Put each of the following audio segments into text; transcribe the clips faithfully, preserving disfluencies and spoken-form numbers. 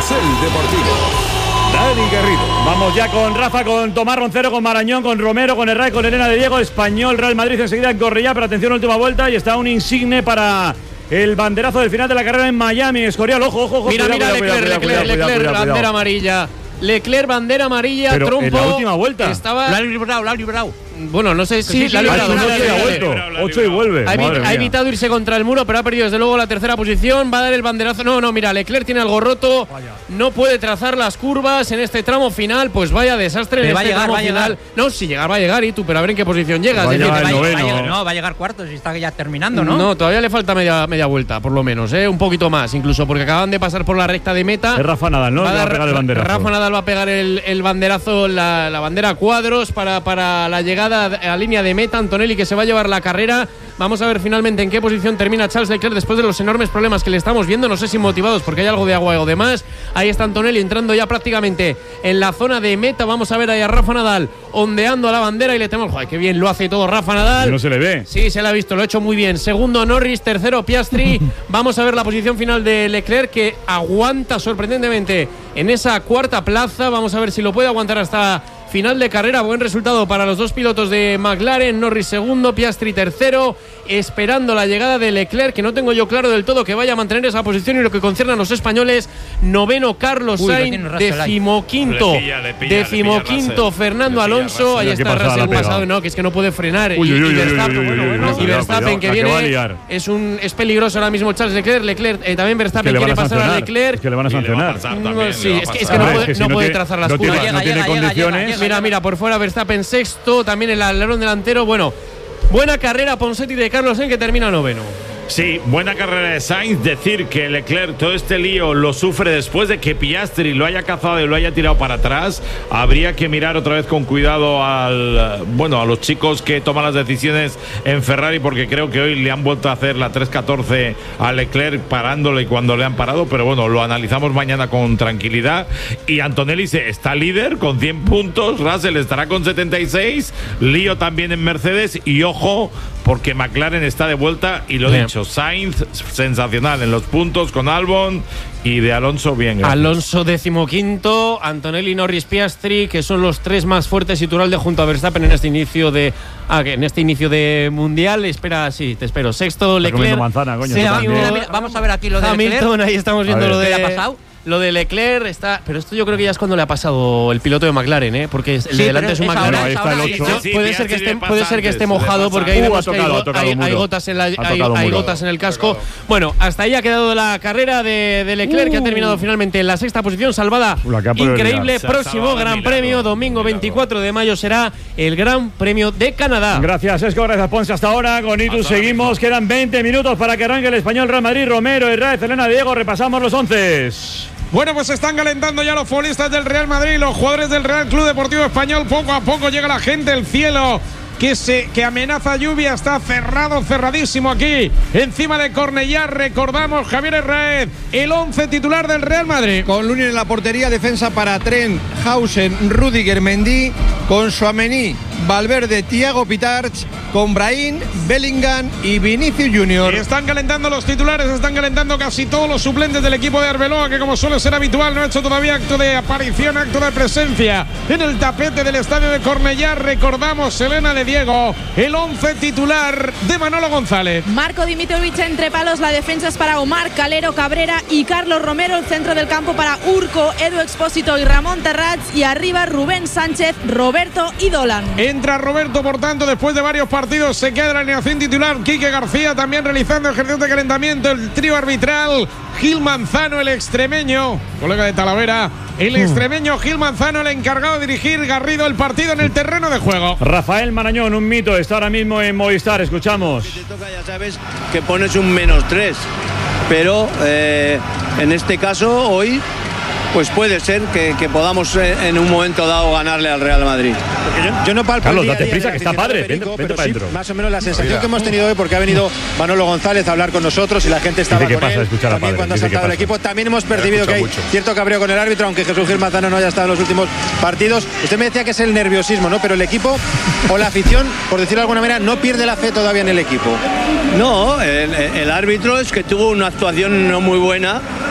Carrusel Deportivo. Dani Garrido. Vamos ya con Rafa, con Tomás Roncero, con Marañón, con Romero, con Herrera, con Elena de Diego. Español, Real Madrid enseguida en Cornellá, pero atención, última vuelta y está un insigne para el banderazo del final de la carrera en Miami. Escorial, ojo, ojo, ojo. Mira, cuidado, mira, cuidado, Leclerc, cuidado, Leclerc, cuidado, Leclerc, cuidado, cuidado, bandera cuidado. amarilla. Leclerc, bandera amarilla, Pero trompo. en la última vuelta. Estaba... Lo ha librado, lo ha librado. Bueno, no sé si sí, sí, la ha librado, Ha no hecho sé, ha vale. vuelto. Ocho y vuelve. Ha, evi- Madre ha mía. evitado irse contra el muro, pero ha perdido desde luego la tercera posición. Va a dar el banderazo. No, no, mira, Leclerc tiene algo roto. No puede trazar las curvas en este tramo final. Pues vaya desastre en Pero va este a llegar, tramo va a final. llegar. No, si llegar va a llegar y tú, pero a ver en qué posición llegas. Va a Es decir, llegar Va a el llegar- va a noveno. llegar- no, va a llegar cuartos y está ya terminando, ¿no? No, todavía le falta media, media vuelta, por lo menos, ¿eh? Un poquito más, incluso, porque acaban de pasar por la recta de meta. Es Rafa Nadal, ¿no? Va a Le va a dar- pegar el banderazo. Rafa Nadal va a pegar el, el banderazo, la, la bandera a cuadros para, para la llegada a línea de meta. Antonelli, que se va a llevar la carrera. Vamos a ver finalmente en qué posición termina Charles Leclerc después de los enormes problemas que le estamos viendo. No sé si motivados porque hay algo de agua o demás. Ahí está Antonelli entrando ya prácticamente en la zona de meta. Vamos a ver ahí a Rafa Nadal ondeando a la bandera y le tenemos. ¡Joder, qué bien lo hace todo Rafa Nadal! No se le ve. Sí, se le ha visto, lo ha hecho muy bien. Segundo Norris, tercero Piastri. Vamos a ver la posición final de Leclerc, que aguanta sorprendentemente en esa cuarta plaza. Vamos a ver si lo puede aguantar hasta final de carrera. Buen resultado para los dos pilotos de McLaren. Norris segundo, Piastri tercero, esperando la llegada de Leclerc, que no tengo yo claro del todo que vaya a mantener esa posición. Y lo que concierne a los españoles, noveno Carlos Uy, lo Sainz, tiene Russell ahí. decimoquinto Le pilla, le pilla, decimoquinto le pilla Fernando Russell. Le Alonso. pilla Ahí Russell. está ¿Qué pasa? Russell La ha pasado, pegado. no, que es que no puede frenar. Uy, y, uy, y uy, uy, Verstappen, uy, uy, uy, uy, y cuidado, Verstappen cuidado, que la que va a viene liar. es un es peligroso ahora mismo Charles Leclerc. Leclerc eh, también Verstappen le van quiere a pasar a sancionar. Leclerc. Es que le van a Y le va a sancionar. pasar No, también, sí, le va a es que, es pasar. que no Hombre, puede, es que si no no puede tiene- trazar las no tiene- curvas. Llega, no tiene llega, llega, condiciones. llega, Mira, mira, por fuera Verstappen sexto, también el alerón delantero. Bueno, buena carrera Ponseti de Carlos Sainz, que termina noveno. Sí, buena carrera de Sainz. Decir que Leclerc todo este lío lo sufre después de que Piastri lo haya cazado y lo haya tirado para atrás. Habría que mirar otra vez con cuidado al bueno a los chicos que toman las decisiones en Ferrari, porque creo que hoy le han vuelto a hacer la tres catorce a Leclerc parándole cuando le han parado, pero bueno, lo analizamos mañana con tranquilidad. Y Antonelli se está líder con cien puntos, Russell estará con setenta y seis, lío también en Mercedes y ojo porque McLaren está de vuelta y lo Bien. dicho, Sainz sensacional en los puntos con Albon y de Alonso bien. Gracias. Alonso decimoquinto, Antonelli, Norris, Piastri, que son los tres más fuertes y Turalde junto a Verstappen en este inicio de ah, que en este inicio de mundial. Espera, sí, te espero. Sexto Está comiendo Leclerc. manzana, coño. Mira, séptimo, mira, mira, vamos a ver aquí lo de Hamilton, Leclerc. ahí estamos viendo A ver. lo de ¿Qué le ha pasado? Lo de Leclerc está, pero esto yo creo que ya es cuando le ha pasado el piloto de McLaren, ¿eh? Porque el Sí, de delante pero es un es McLaren. ahora, Ahí es está el ahora, ocho. sí, Sí, puede ser que Piastri esté, le pasa puede ser que esté antes, le mojado pasa porque antes. ahí Uh, vemos ha que hay, tocado, go- ha tocado hay- muro. hay gotas en la, Ha hay, tocado hay muro. gotas en el casco. Bueno, hasta ahí ha quedado la carrera de, de Leclerc, que ha terminado finalmente en la sexta posición, salvada. Uh, la que ha podido Increíble. liar. Se ha Próximo salvado de Gran milagro, Premio, de domingo milagro. veinticuatro de mayo será el Gran Premio de Canadá. Gracias, Esco. Gracias, Ponce. Hasta ahora. Con Itus Hasta ahora seguimos. mismo. Quedan veinte minutos para que arranque el Español Real Madrid. Romero, Herrera, Elena Diego. Repasamos los once. Bueno, pues están calentando ya los futbolistas del Real Madrid, los jugadores del Real Club Deportivo Español. Poco a poco llega la gente, el cielo que se que amenaza lluvia está cerrado, cerradísimo aquí encima de Cornellá. Recordamos, Javier Herrera, el once titular del Real Madrid. Con Lunin en la portería, defensa para Trent, Hausen, Rüdiger, Mendy, con Tchouaméni, Valverde, Thiago Pitarch, con Brahim, Bellingham y Vinicius Junior. Y están calentando los titulares, están calentando casi todos los suplentes del equipo de Arbeloa, que como suele ser habitual no ha hecho todavía acto de aparición, acto de presencia en el tapete del estadio de Cornellá. Recordamos, Elena de Diego, el once titular de Manolo González. Marco Dimitrovic entre palos, la defensa es para Omar, Calero, Cabrera y Carlos Romero, el centro del campo para Urco, Edu Expósito y Ramón Terrats, y arriba Rubén Sánchez, Roberto y Dolan. Entra Roberto, por tanto, después de varios partidos se queda en la alineación titular. Quique García también realizando ejercicios de calentamiento. El trío arbitral, Gil Manzano, el extremeño, colega de Talavera, el extremeño Gil Manzano, el encargado de dirigir, Garrido, el partido en el terreno de juego. Rafael Marañón, un mito, está ahora mismo en Movistar. Escuchamos. Si te toca, ya sabes que pones un menos tres, pero eh, en este caso hoy pues puede ser que, que podamos eh, en un momento dado ganarle al Real Madrid. Yo, yo no palpo Carlos, el día a date día prisa, del que está aficionado padre. Perico, Vente- vente pero para sí, adentro. más o menos la sensación que hemos tenido hoy, porque ha venido Manolo González a hablar con nosotros y la gente estaba Dice que con pasa él. de escuchar a También padre, cuando ha dice que saltado el pasa. equipo, también hemos percibido que hay mucho. cierto cabreo con el árbitro, aunque Jesús Gil Manzano no haya estado en los últimos partidos. Usted me decía que es el nerviosismo, ¿no? Pero el equipo o la afición, por decirlo de alguna manera, no pierde la fe todavía en el equipo. No, el, el árbitro es que tuvo una actuación no muy buena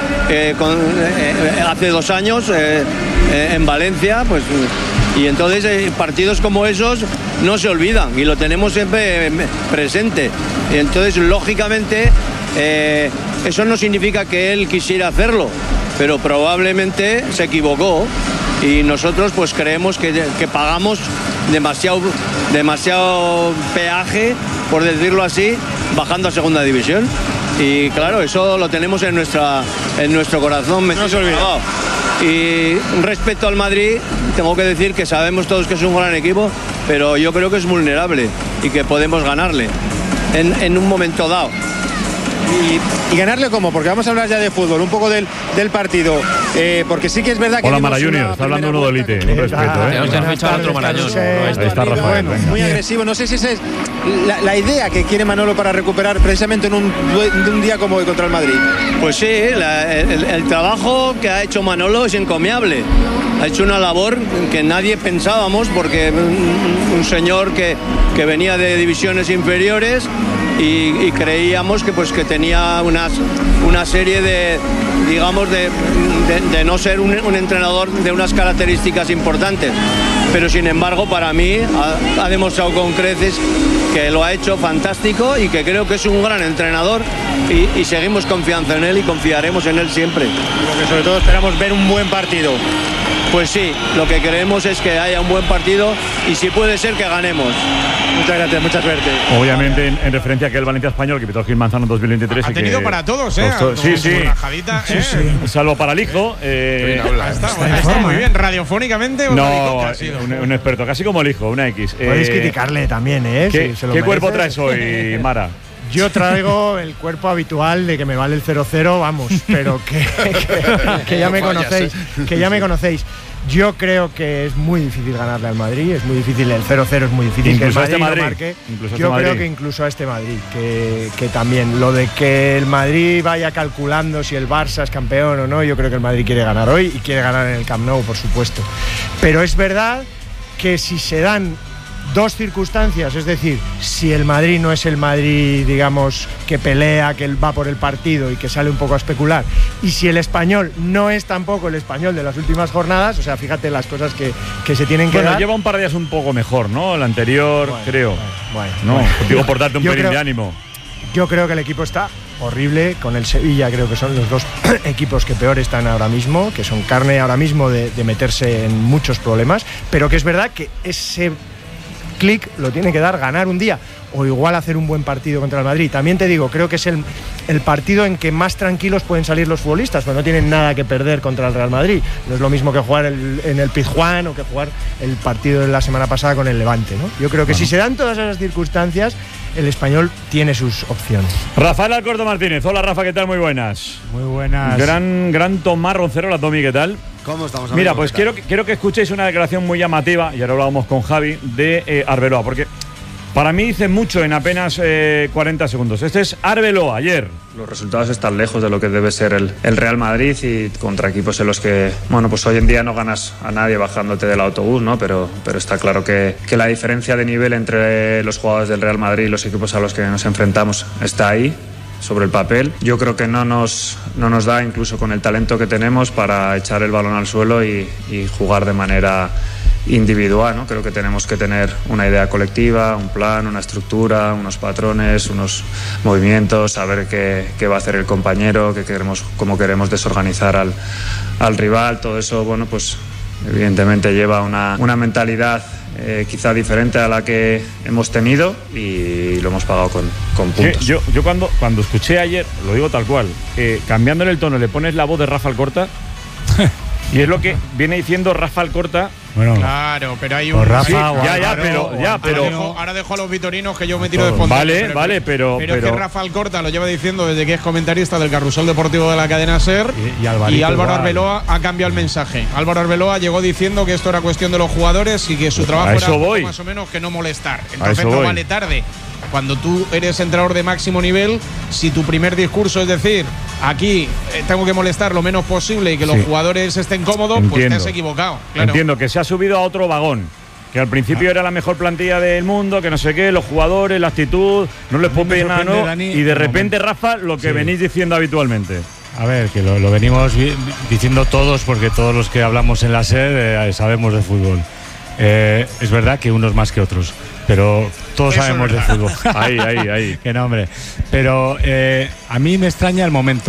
eh, con, eh, hace dos años eh, eh, en Valencia, pues, y entonces eh, partidos como esos no se olvidan y lo tenemos siempre presente. Y entonces, lógicamente, eh, eso no significa que él quisiera hacerlo, pero probablemente se equivocó y nosotros pues creemos que, que pagamos demasiado, demasiado peaje, por decirlo así, bajando a segunda división. Y claro, eso lo tenemos en, nuestra, en nuestro corazón. No se olvida. Y respecto al Madrid, tengo que decir que sabemos todos que es un gran equipo, pero yo creo que es vulnerable y que podemos ganarle en, en un momento dado. Y, y ganarle cómo, porque vamos a hablar ya de fútbol, un poco del, del partido, eh, porque sí que es verdad que... Hola Mara Junior, está hablando uno de Elite, un respeto, ¿eh? Ya han fichado otro Marañón. Ahí está Rafael, bueno, venga. muy agresivo, no sé si esa es la, la idea que quiere Manolo para recuperar precisamente en un, de un día como hoy contra el Madrid. Pues sí, la, el, el trabajo que ha hecho Manolo es encomiable. Ha hecho una labor que nadie pensábamos, porque un, un señor que, que venía de divisiones inferiores y, y creíamos que, pues, que tenía unas, una serie de, digamos, de, de, de no ser un, un entrenador de unas características importantes. Pero sin embargo, para mí ha, ha demostrado con creces que lo ha hecho fantástico y que creo que es un gran entrenador y, y seguimos confianza en él y confiaremos en él siempre. Porque sobre todo esperamos ver un buen partido. Pues sí, lo que queremos es que haya un buen partido y si puede ser que ganemos. Muchas gracias, mucha suerte. Obviamente en, en referencia a que el Valencia Español que pitó Gil Manzano en dos mil veintitrés. Ha tenido que para todos, ¿eh? Costó, sí, sí. Rajadita, ¿eh? Sí, sí. Salvo para el hijo. Eh, está, está, está muy bien, radiofónicamente. No, un, un experto, casi como el hijo, una X. Podéis eh, criticarle también, ¿eh? ¿Qué, si se lo ¿qué merece. cuerpo traes hoy, Mara? Yo traigo el cuerpo habitual de que me vale el cero cero, vamos, pero que, que, que ya me conocéis, que ya me conocéis. Yo creo que es muy difícil ganarle al Madrid, es muy difícil, el cero cero es muy difícil. Incluso que el Madrid, a este Madrid. No marque. Incluso Yo este creo Madrid. que incluso a este Madrid, que, que también lo de que el Madrid vaya calculando si el Barça es campeón o no, yo creo que el Madrid quiere ganar hoy y quiere ganar en el Camp Nou, por supuesto. Pero es verdad que si se dan dos circunstancias, es decir, si el Madrid no es el Madrid, digamos, que pelea, que va por el partido y que sale un poco a especular, y si el Español no es tampoco el Español de las últimas jornadas, o sea, fíjate las cosas que, que se tienen que Bueno, dar. lleva un par de días un poco mejor, ¿no? El anterior, Bueno, creo. Bueno, no, bueno. digo por darte un Yo pelín creo- de ánimo. Yo creo que el equipo está horrible, con el Sevilla creo que son los dos equipos que peor están ahora mismo, que son carne ahora mismo de, de meterse en muchos problemas, pero que es verdad que ese clic lo tiene que dar ganar un día o igual hacer un buen partido contra el Madrid. También te digo, creo que es el, el partido en que más tranquilos pueden salir los futbolistas, pues no tienen nada que perder contra el Real Madrid. No es lo mismo que jugar el, en el Pizjuán o que jugar el partido de la semana pasada con el Levante, ¿no? Yo creo que Bueno. si se dan todas esas circunstancias, el Español tiene sus opciones. Rafael Alcorta Martínez. Hola Rafa, ¿qué tal? Muy buenas. Muy buenas. Gran, gran Tomás Roncero, la Tomi, ¿qué tal? ¿Cómo estamos? Mira, amigo? pues ¿Qué tal? quiero, que- quiero que escuchéis una declaración muy llamativa, y ahora hablábamos con Javi, de eh, Arbeloa, porque para mí dice mucho en apenas eh, cuarenta segundos. Este es Arbeloa, ayer. Los resultados están lejos de lo que debe ser el, el Real Madrid y contra equipos en los que, bueno, pues hoy en día no ganas a nadie bajándote del autobús, ¿no? Pero, pero está claro que, que la diferencia de nivel entre los jugadores del Real Madrid y los equipos a los que nos enfrentamos está ahí, sobre el papel. Yo creo que no nos, no nos da, incluso con el talento que tenemos, para echar el balón al suelo y, y jugar de manera individual, ¿no? Creo que tenemos que tener una idea colectiva, un plan, una estructura, unos patrones, unos movimientos, saber qué, qué va a hacer el compañero, qué queremos, cómo queremos desorganizar al, al rival. Todo eso, bueno, pues evidentemente lleva una, una mentalidad eh, quizá diferente a la que hemos tenido y lo hemos pagado con, con puntos. Sí, yo yo cuando, cuando escuché ayer, lo digo tal cual, eh, cambiándole el tono, le pones la voz de Rafa Alcorta y es lo que viene diciendo Rafa Alcorta. Bueno, Claro, pero hay o un. Rafa, Sí, o ya, ya, Álvaro, pero, o ya, Ahora pero. dejo, ahora dejo a los vitorinos que yo me tiro de espontáneo. Vale, pero- vale, pero. Pero, es pero que Rafa Alcorta lo lleva diciendo desde que es comentarista del Carrusel Deportivo de la cadena SER. Y- y Alvarito y Álvaro igual. Arbeloa ha cambiado el mensaje. Álvaro Arbeloa llegó diciendo que esto era cuestión de los jugadores y que su trabajo A era eso poco voy. más o menos que no molestar. Entonces eso no voy. vale tarde. Cuando tú eres entrenador de máximo nivel, si tu primer discurso es decir, aquí eh, tengo que molestar lo menos posible y que los Sí. jugadores estén cómodos, pues te Entiendo. has equivocado. Claro. Entiendo que se ha subido a otro vagón. Que al Ah. principio era la mejor plantilla del mundo, que no sé qué, los jugadores, la actitud, no les puedo me pedir nada, sorprende, ¿no? Dani, Y de el repente, Rafa, lo que Sí. venís diciendo habitualmente. a ver, que lo, lo venimos vi- diciendo todos, porque todos los que hablamos en la SER eh, sabemos de fútbol. Eh, es verdad que unos más que otros, pero todos Eso sabemos es de fútbol. Ahí, ahí, ahí. Qué nombre. Pero eh, a mí me extraña el momento.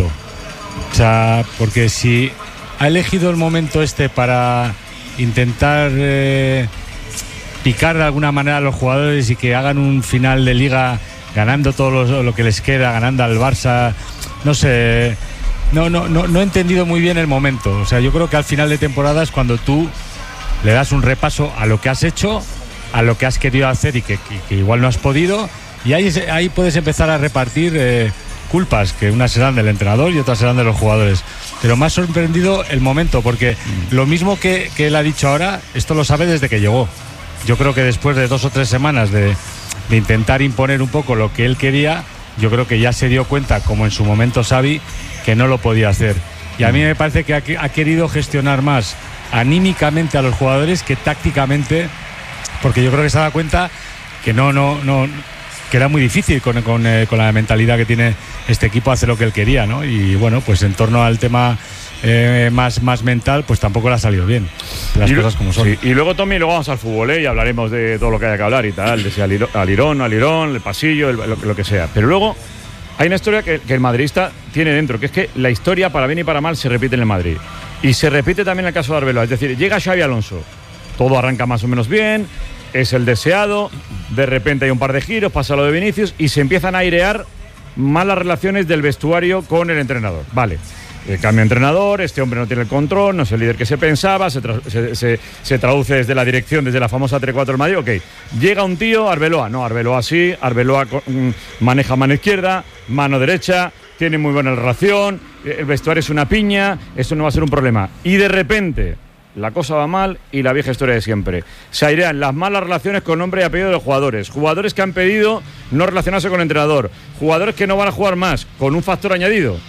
O sea, porque si ha elegido el momento este para intentar eh, picar de alguna manera a los jugadores y que hagan un final de liga ganando todo lo, lo que les queda, ganando al Barça, no sé, no, no, no, no he entendido muy bien el momento. O sea, yo creo que al final de temporada es cuando tú le das un repaso a lo que has hecho, a lo que has querido hacer y que, que, que igual no has podido, y ahí, ahí puedes empezar a repartir eh, culpas, que unas serán del entrenador y otras serán de los jugadores. Pero me ha sorprendido el momento, porque mm. lo mismo que, que él ha dicho ahora, esto lo sabe desde que llegó. Yo creo que después de dos o tres semanas de, de intentar imponer un poco lo que él quería, yo creo que ya se dio cuenta, como en su momento Xavi, que no lo podía hacer. Y a mí me parece que ha, ha querido gestionar más anímicamente a los jugadores que tácticamente, porque yo creo que se ha dado cuenta que no, no, no, que era muy difícil con, con, eh, con la mentalidad que tiene este equipo hacer lo que él quería, ¿no? Y bueno, pues en torno al tema eh, más, más mental, pues tampoco le ha salido bien, las y, cosas como son. Sí, y luego, Tommy, luego vamos al fútbol, ¿eh? Y hablaremos de todo lo que haya que hablar y tal, de si al Irón, al Irón, al Irón, el pasillo, el, lo, lo que sea. Pero luego hay una historia que, que el madridista tiene dentro, que es que la historia, para bien y para mal, se repite en el Madrid. Y se repite también en el caso de Arbeloa. Es decir, llega Xavi Alonso, todo arranca más o menos bien, es el deseado, de repente hay un par de giros, pasa lo de Vinicius y se empiezan a airear malas relaciones del vestuario con el entrenador. Vale, eh, cambia de entrenador, este hombre no tiene el control, no es el líder que se pensaba, se, tra- se, se, se traduce desde la dirección, desde la famosa tres cuatro del Madrid. Ok, llega un tío, Arbeloa, no, Arbeloa sí, Arbeloa mm, maneja mano izquierda, mano derecha, tiene muy buena relación, el vestuario es una piña, eso no va a ser un problema. Y de repente la cosa va mal y la vieja historia de siempre. Se airean las malas relaciones con nombre y apellido de los jugadores. Jugadores que han pedido no relacionarse con el entrenador. Jugadores que no van a jugar más, con un factor añadido.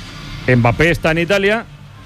Mbappé está en Italia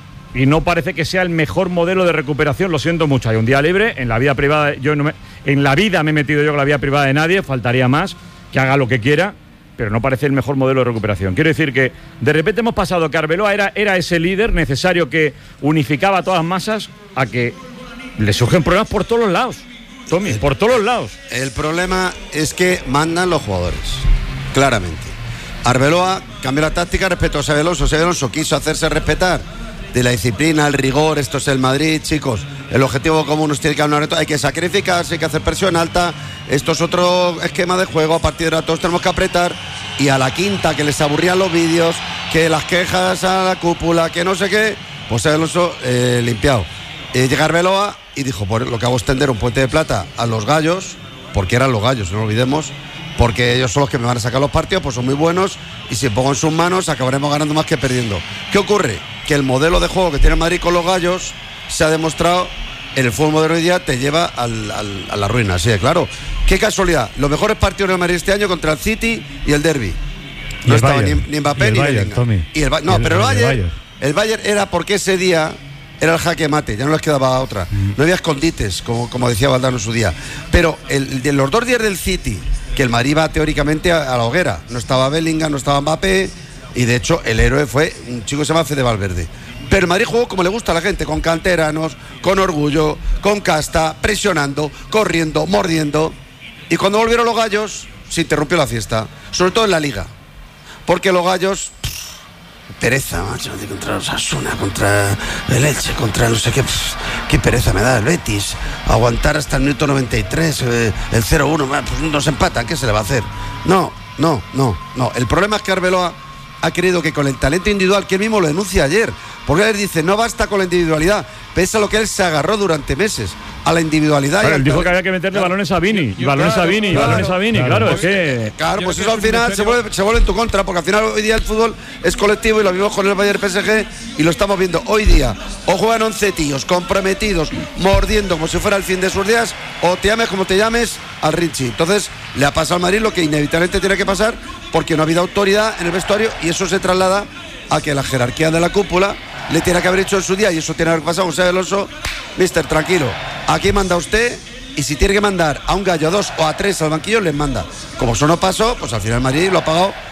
y no parece que sea el mejor modelo de recuperación. Lo siento mucho. Hay un día libre. En la vida privada, yo no me, en la vida me he metido yo con la vida privada de nadie. Faltaría más, que haga lo que quiera, pero no parece el mejor modelo de recuperación. Quiero decir que de repente hemos pasado que Arbeloa era, era ese líder necesario que unificaba a todas las masas, a que le surgen problemas por todos los lados. Tommy, por todos los lados. El problema es que mandan los jugadores, claramente. Arbeloa cambió la táctica respecto a Xabi Alonso. Xabi Alonso quiso hacerse respetar de la disciplina, el rigor. Esto es el Madrid, chicos. El objetivo común nos tiene que dar hay que sacrificarse, hay que hacer presión alta. Esto es otro esquema de juego. A partir de ahora todos tenemos que apretar. Y a la quinta, que les aburrían los vídeos, que las quejas a la cúpula, que no sé qué, pues Xabi Alonso eh, limpiado. Eh, llega Arbeloa y dijo, pues lo que hago es tender un puente de plata a los gallos, porque eran los gallos, no lo olvidemos, porque ellos son los que me van a sacar los partidos, pues son muy buenos, y si pongo en sus manos acabaremos ganando más que perdiendo. ¿Qué ocurre? Que el modelo de juego que tiene el Madrid con los gallos se ha demostrado en el fútbol moderno hoy día, te lleva al, al, a la ruina, sí, claro. Qué casualidad, los mejores partidos del Madrid este año contra el City y el Derby. No estaba ni, ni Mbappé ni Bellingham. Y el Bayern, no, el, pero el Bayern, Bayern, el Bayern era porque ese día era el jaque mate, ya no les quedaba otra. Mm. No había escondites, como, como decía Valdano en su día. Pero el, de los dos días del City, que el Madrid iba teóricamente a, a la hoguera, no estaba Bellingham, no estaba Mbappé, y de hecho el héroe fue un chico que se llama Fede Valverde. Pero el Madrid jugó como le gusta a la gente, con canteranos, con orgullo, con casta, presionando, corriendo, mordiendo. Y cuando volvieron los gallos, se interrumpió la fiesta, sobre todo en la Liga. Porque los gallos, pff, pereza, macho, contra los Osasuna, contra el Elche, contra no sé qué, pff, qué pereza me da el Betis. Aguantar hasta el minuto noventa y tres, eh, el cero uno, pues nos empatan, ¿qué se le va a hacer? No, no, no, no. El problema es que Arbeloa ha querido que con el talento individual, que él mismo lo denuncia ayer, porque él dice, no basta con la individualidad, pese a lo que él se agarró durante meses, a la individualidad. Claro, y él dijo que había que meterle claro. balones a Vini, y balones claro, a Vini, y claro, balones a Vini, claro, claro, claro es que... Claro, pues eso al final se vuelve, se vuelve en tu contra, porque al final hoy día el fútbol es colectivo y lo vimos con el Bayern P S G y lo estamos viendo hoy día. O juegan once tíos comprometidos, mordiendo como si fuera el fin de sus días, o te llames como te llames al Richie. Entonces le ha pasado al Madrid lo que inevitablemente tiene que pasar, porque no ha habido autoridad en el vestuario y eso se traslada a que la jerarquía de la cúpula le tiene que haber hecho en su día, y eso tiene que haber pasado con Xabi Alonso. Mister, tranquilo, aquí manda usted, y si tiene que mandar a un gallo, a dos o a tres al banquillo, les manda. Como eso no pasó, pues al final Madrid lo ha pagado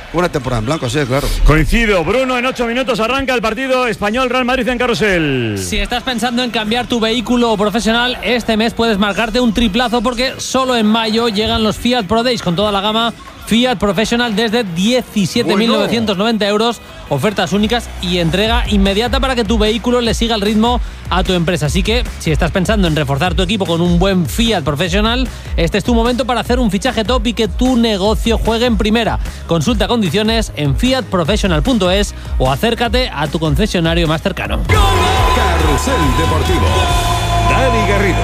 Una temporada en blanco, sí, claro. Coincido, Bruno, en ocho minutos arranca el partido Español-Real Madrid en Carrusel. Si estás pensando en cambiar tu vehículo profesional, este mes puedes marcarte un triplazo porque solo en mayo llegan los Fiat Pro Days con toda la gama Fiat Professional desde diecisiete mil novecientos noventa euros, ofertas únicas y entrega inmediata para que tu vehículo le siga el ritmo a tu empresa. Así que si estás pensando en reforzar tu equipo con un buen Fiat Professional, este es tu momento para hacer un fichaje top y que tu negocio juegue en primera. Consulta condiciones en fiat professional punto es o acércate a tu concesionario más cercano. Carrusel Deportivo. Dani Garrido.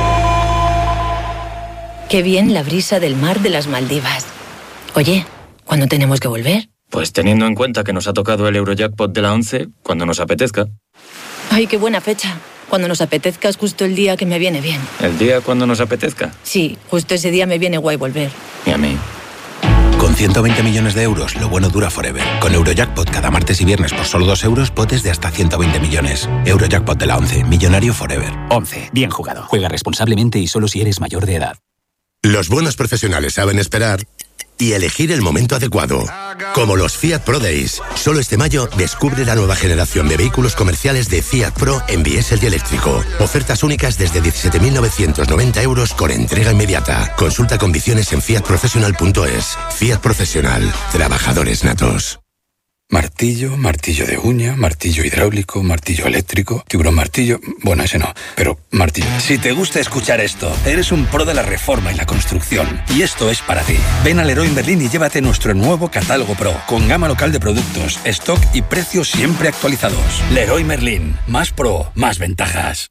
Qué bien la brisa del mar de las Maldivas. Oye, ¿cuándo tenemos que volver? Pues teniendo en cuenta que nos ha tocado el Eurojackpot de la once, cuando nos apetezca. Ay, qué buena fecha. Cuando nos apetezca es justo el día que me viene bien. ¿El día cuando nos apetezca? Sí, justo ese día me viene guay volver. Y a mí. Con ciento veinte millones de euros, lo bueno dura forever. Con Eurojackpot cada martes y viernes por solo dos euros, potes de hasta ciento veinte millones. Eurojackpot de la once, millonario forever. once. Bien jugado. Juega responsablemente y solo si eres mayor de edad. Los buenos profesionales saben esperar y elegir el momento adecuado. Como los Fiat Pro Days. Solo este mayo descubre la nueva generación de vehículos comerciales de Fiat Pro en diésel y eléctrico. Ofertas únicas desde diecisiete mil novecientos noventa euros con entrega inmediata. Consulta condiciones en fiat professional punto es. Fiat Profesional. Trabajadores natos. Martillo, martillo de uña, martillo hidráulico, martillo eléctrico, tiburón martillo... Bueno, ese no, pero martillo. Si te gusta escuchar esto, eres un pro de la reforma y la construcción. Y esto es para ti. Ven al Leroy Merlin y llévate nuestro nuevo catálogo Pro, con gama local de productos, stock y precios siempre actualizados. Leroy Merlin. Más pro, más ventajas.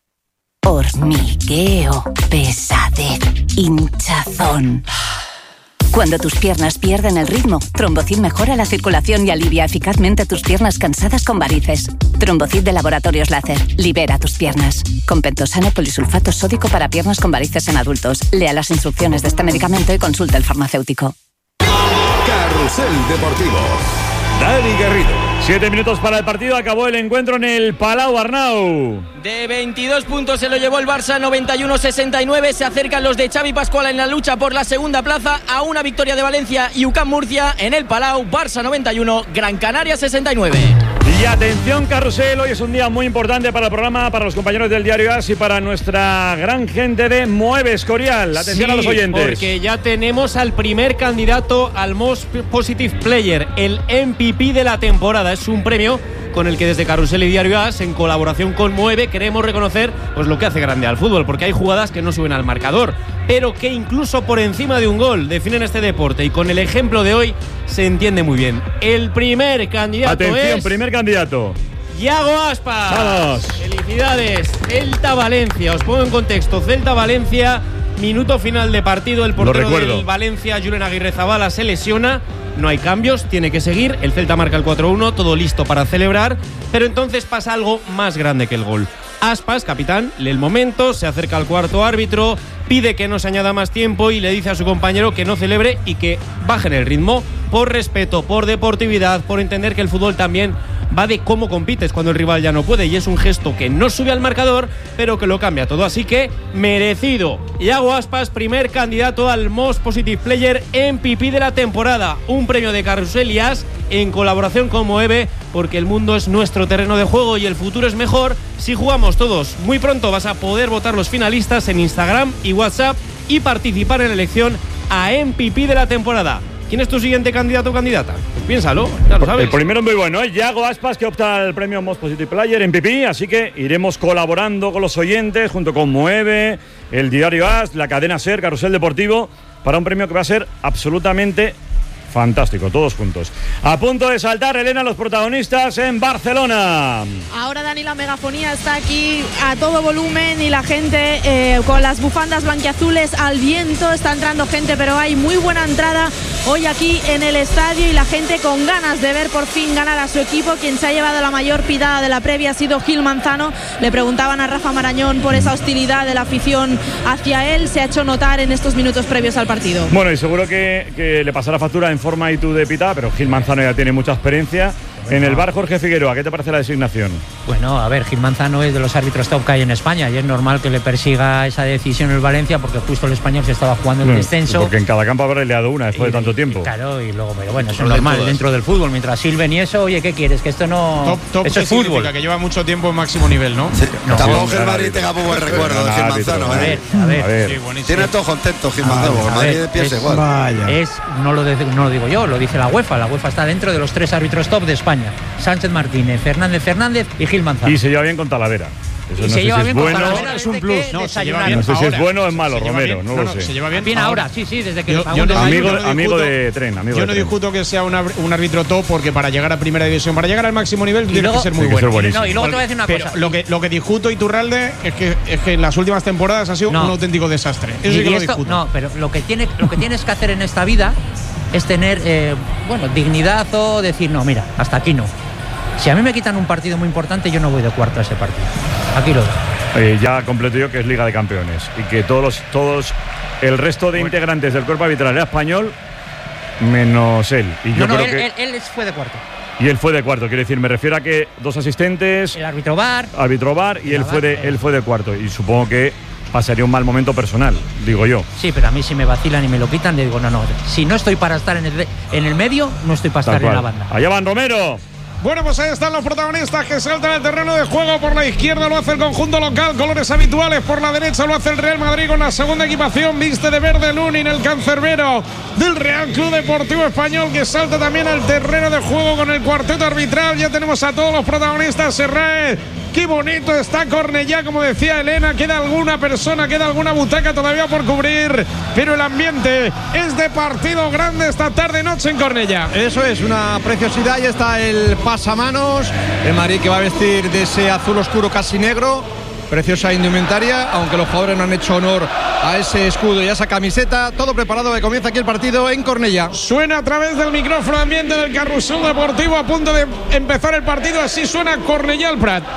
Hormigueo, pesadez, hinchazón. Cuando tus piernas pierden el ritmo, Trombocid mejora la circulación y alivia eficazmente tus piernas cansadas con varices. Trombocid de Laboratorios Láser. Libera tus piernas. Con pentosano polisulfato sódico para piernas con varices en adultos. Lea las instrucciones de este medicamento y consulte al farmacéutico. Carrusel Deportivo. Dani Garrido. Siete minutos para el partido. Acabó el encuentro en el Palau, Arnau. De veintidós puntos se lo llevó el Barça, noventa y uno sesenta y nueve. Se acercan los de Xavi Pascual en la lucha por la segunda plaza a una victoria de Valencia y U C A M Murcia en el Palau. Barça noventa y uno, Gran Canaria sesenta y nueve. Y atención, Carrusel, hoy es un día muy importante para el programa, para los compañeros del Diario A S y para nuestra gran gente de Mueve Escorial. Atención sí, a los oyentes. Porque ya tenemos al primer candidato al Most Positive Player, el M V P de la temporada. Es un premio con el que desde Carrusel y Diario A S, en colaboración con Mueve, queremos reconocer pues lo que hace grande al fútbol, porque hay jugadas que no suben al marcador, pero que incluso por encima de un gol definen este deporte, y con el ejemplo de hoy se entiende muy bien. El primer candidato Atención, es... primer candidato. Yago Aspas. Vamos. Felicidades. Celta Valencia. Os pongo en contexto. Celta Valencia, minuto final de partido. El portero del Valencia, Julen Aguirre Zabala, se lesiona. No hay cambios, tiene que seguir. El Celta marca el cuatro uno, todo listo para celebrar. Pero entonces pasa algo más grande que el gol. Aspas, capitán, lee el momento, se acerca al cuarto árbitro, pide que no se añada más tiempo y le dice a su compañero que no celebre y que bajen el ritmo por respeto, por deportividad, por entender que el fútbol también va de cómo compites cuando el rival ya no puede, y es un gesto que no sube al marcador pero que lo cambia todo, así que merecido. Yago Aspas, primer candidato al Most Positive Player M V P de la temporada, un premio de Carrusel y A S en colaboración con Moeve, porque el mundo es nuestro terreno de juego y el futuro es mejor si jugamos todos. Muy pronto vas a poder votar los finalistas en Instagram y WhatsApp y participar en la elección a M V P de la temporada. ¿Quién es tu siguiente candidato o candidata? Pues piénsalo, ya lo sabes. El primero muy bueno, ¿eh? Yago Aspas, que opta al premio Most Positive Player M V P, así que iremos colaborando con los oyentes, junto con Mueve, el Diario A S, la cadena SER, Carrusel Deportivo, para un premio que va a ser absolutamente fantástico, todos juntos. A punto de saltar, Elena, los protagonistas en Barcelona. Ahora, Dani, la megafonía está aquí a todo volumen y la gente eh, con las bufandas blanquiazules al viento. Está entrando gente, pero hay muy buena entrada hoy aquí en el estadio y la gente con ganas de ver por fin ganar a su equipo. Quien se ha llevado la mayor pitada de la previa ha sido Gil Manzano. Le preguntaban a Rafa Marañón por esa hostilidad de la afición hacia él. Se ha hecho notar en estos minutos previos al partido. Bueno, y seguro que, que le pasará factura en forma y tú de pitada, pero Gil Manzano ya tiene mucha experiencia En el bar, Jorge Figueroa, ¿qué te parece la designación? Bueno, a ver, Gil Manzano es de los árbitros top que hay en España y es normal que le persiga esa decisión el Valencia porque justo el Español se estaba jugando el Mm, descenso. Porque en cada campo habrá liado una después Y- de tanto tiempo. Claro, y luego, pero bueno, eso es Sobre normal todas. dentro del fútbol. Mientras silben y eso, oye, ¿qué quieres? Que esto no. Top, top, eso ¿qué es fútbol. significa? Que lleva mucho tiempo en máximo nivel, ¿no? No, tampoco que el Madrid tenga muy buen recuerdo de Gil Manzano. A ver, ¿eh? a ver. A ver. Sí, buenísimo. Tiene todo contento Gil Manzano, porque el A Madrid ver, piensa es- igual. Es, no lo, de- no lo digo yo, lo dice la UEFA. La UEFA está dentro de los tres árbitros top de España: Sánchez Martínez, Fernández Fernández y Gil Manzano. Y se lleva bien con Talavera. Eso Y no se sé lleva si es bien con bueno. Talavera desde que No, se lleva desayunaron. bien No sé si es ahora. bueno o es malo, Se lleva Romero, bien. no No, lo no, sé. se lleva bien, Bien ahora. ahora, sí, sí, desde que Yo, le pagó yo un no, desayuno. Amigo- yo no amigo discuto- de tren, amigo yo de no tren. discuto que sea un ar- un árbitro top porque para llegar a primera división, para llegar al máximo nivel, tiene luego- que ser muy Tiene que bueno. ser buenísimo. No, y luego te voy a decir una Pero cosa. lo que, lo que discuto, Iturralde, es que, es que en las últimas temporadas ha sido No. un auténtico desastre. Eso Y- sí que y lo esto- discuto. no, pero lo que, tiene, lo que tienes que hacer en esta vida es tener, eh, bueno, dignidad o decir, no, mira, hasta aquí no. Si a mí me quitan un partido muy importante, yo no voy de cuarto a ese partido. Aquí lo dejo. Eh, ya completo yo que es Liga de Campeones y que todos los, todos el resto de integrantes del cuerpo arbitral era español menos él. Y yo No, no, creo él, que él- él fue de cuarto. y él fue de cuarto, quiero decir, me refiero a que dos asistentes, El árbitro VAR. árbitro VAR y él fue de él fue de cuarto y supongo que pasaría un mal momento personal, digo yo. Sí, pero a mí si me vacilan y me lo quitan, le digo, no, no, si no estoy para estar en el, en el medio, no estoy para Tal estar en la cual. banda. Allá van Romero. Bueno, pues ahí están los protagonistas que saltan al terreno de juego. Por la izquierda lo hace el conjunto local, colores habituales. Por la derecha lo hace el Real Madrid con la segunda equipación. Viste de verde Lunin, el cancerbero del Real Club Deportivo Español, que salta también al terreno de juego con el cuarteto arbitral. Ya tenemos a todos los protagonistas. Serrae. Qué bonito está Cornellá, como decía Elena. Queda alguna persona, queda alguna butaca todavía por cubrir. Pero el ambiente es de partido grande esta tarde-noche en Cornellá. Eso es, una preciosidad. Ya está el pasamanos. El Madrid que va a vestir de ese azul oscuro casi negro. Preciosa indumentaria, aunque los jugadores no han hecho honor a ese escudo y a esa camiseta. Todo preparado, que comienza aquí el partido en Cornellá. Suena a través del micrófono ambiente del Carrusel Deportivo a punto de empezar el partido. Así suena Cornellá al Prat.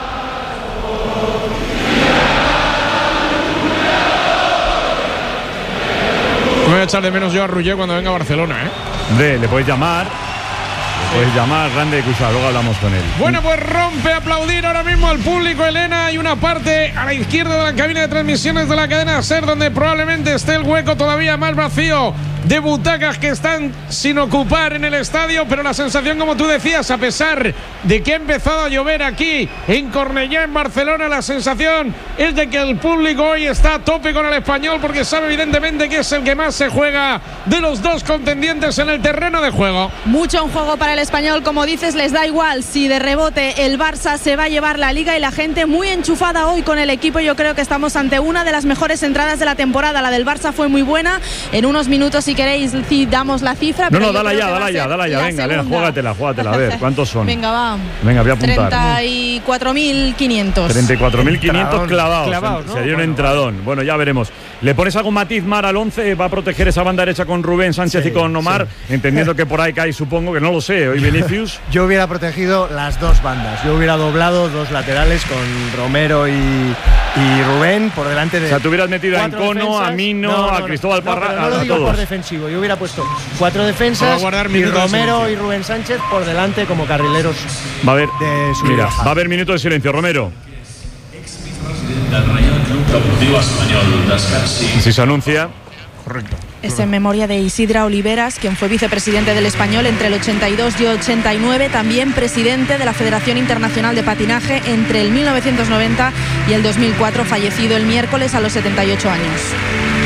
Me voy a echar de menos yo a Ruller cuando venga a Barcelona, ¿eh? Hombre, le puedes llamar. Le puedes llamar, grande Cusa, luego hablamos con él. Bueno, pues rompe a aplaudir ahora mismo al público, Elena. Hay una parte a la izquierda de la cabina de transmisiones de la cadena SER donde probablemente esté el hueco todavía más vacío de butacas que están sin ocupar en el estadio, pero la sensación, como tú decías, a pesar de que ha empezado a llover aquí en Cornellá, en Barcelona, la sensación es de que el público hoy está a tope con el Español porque sabe evidentemente que es el que más se juega de los dos contendientes en el terreno de juego. Mucho en juego para el Español, como dices, les da igual si de rebote el Barça se va a llevar la Liga y la gente muy enchufada hoy con el equipo. Yo creo que estamos ante una de las mejores entradas de la temporada. La del Barça fue muy buena. En unos minutos, si queréis, si damos la cifra. No, pero no, yo dala creo ya, que va dala a ya, ser dala ya. la Venga, Elena, segunda. júgatela, júgatela. A ver, ¿cuántos son? Venga, va. Venga, voy a apuntar. treinta y cuatro mil quinientos. treinta y cuatro mil quinientos Entradón. clavados. Clavados, ¿no? Sería un Bueno, entradón. Bueno, ya veremos. ¿Le pones algún matiz, Mar, al once? ¿Va a proteger esa banda derecha con Rubén Sánchez Sí, y con Omar? sí. Entendiendo que por ahí cae, supongo, que no lo sé. Hoy Vinicius. Yo hubiera protegido las dos bandas. Yo hubiera doblado dos laterales con Romero y, y Rubén por delante de. O sea, te hubieras metido a cuatro Encono, defensas. a Mino, No, no, a no. Cristóbal No, Parra, pero no a, lo a digo todos. por defensivo. Yo hubiera puesto cuatro Para defensas guardar y minutos de Romero silencio. y Rubén Sánchez por delante como carrileros. Va a haber, de su mira, baja. va a haber minutos de silencio, Romero. del Real Club Deportivo Español descansi. Si se anuncia. Correcto. Es en memoria de Isidra Oliveras, quien fue vicepresidente del Español entre el ochenta y dos y ochenta y nueve, también presidente de la Federación Internacional de Patinaje entre el mil novecientos noventa y el dos mil cuatro, fallecido el miércoles a los setenta y ocho años.